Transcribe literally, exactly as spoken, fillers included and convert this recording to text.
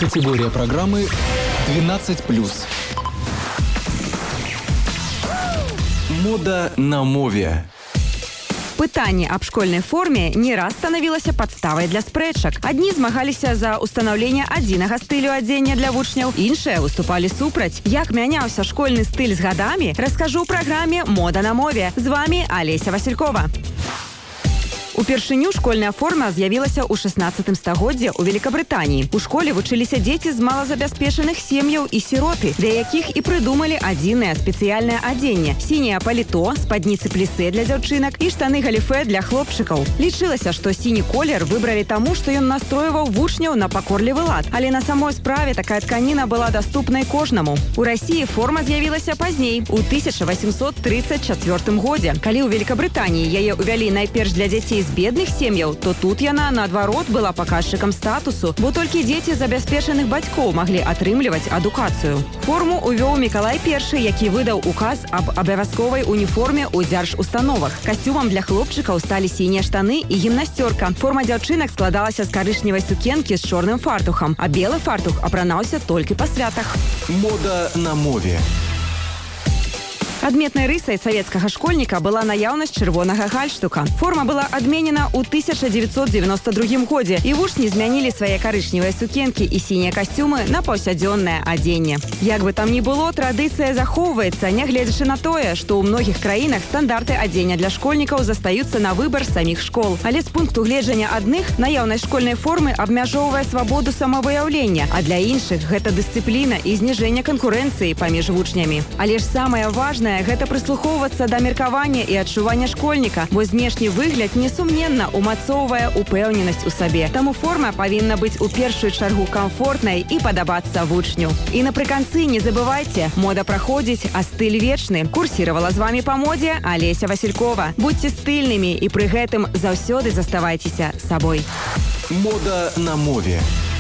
Категория программы двенадцать плюс. Мода на мове. Пытанне аб школьнай форме не раз станавілася падставай для спрэчак. Адні змагаліся за ўстанаўленне адзінага стылю адзення для вучняў, іншыя выступалі супраць. Як мяняўся школьны стыль з гадамі, раскажу ў праграме «Мода на мове». З вами Олеся Василькова. Упершыню школьная форма з'явілася ў шаснаццатым стагоддзі ў Великабрытаніі. У школе вучыліся дзеці з малазабяспечаных сем'яў і сіроты, для якіх і прыдумалі адзінае спецыяльнае адзенне. Сіняе паліто, спадніцы плісе для дзяўчынак і штаны галіфэ для хлопчыкаў. Лічылася, што сіні колер выбралі таму, што ён настройваў вучняў на пакорлівы лад. Але на самой справе такая тканіна была даступнай кожнаму. У Расіі форма з'явілася пазней, у тысяча васемсот трыццаць чацвёртым годзе. Калі ў Великабрытаніі яе ўвялі найперш для дзяцей з бедных сем'яў, то тут яна, наадварот, была паказчыкам статусу, бо толькі дзеці забяспечаных бацькоў маглі атрымліваць адукацыю. Форму увёў Мікалай першы, які выдаў указ аб абавязковай уніформе ў дзяржустановах. Касцюмам для хлопчыкаў сталі сінія штаны і гімнасцёрка. Форма дзяўчынак складалася з карычневай сукенкі з чорным фартухам, а белы фартух апранаўся толькі па святах. Мода на мове. Адметнай рысай савецкага школьніка была наяўнасць чырвонага гальштука. Форма была адменена ў тысяча дзевяцьсот дзевяноста другім годзе, і вучні змянілі свае карычневыя сукенкі і сінія касцюмы на паўсядзённае адзенне. Як бы там ні было, традыцыя захоўваецца, нягледзячы на тое, што ў многіх краінах стандарты адзення для школьнікаў застаюцца на выбар саміх школ. Але з пункту гледжання адных наяўнасць школьнай формы абмяжоўвае свабоду самавыяўлення, а для іншых гэта дысцыпліна і зніжэнне канкурэнцыі паміж вучнямі. Але ж самае важнае гэта прыслухоўвацца да меркавання і адчування школьніка, бо знешні выгляд несумненна умацоўвае упэўненасць у сабе. Таму форма павінна быць у першую чаргу камфортнай і падабацца вучню. І напрыканцы не забывайце, мода праходзіць, а стыль вечны. Курсіравала з вами па модзе Олеся Василькова. Будьце стыльнымі і пры гэтым заўсёды заставайцеся сабой. Мода на мове.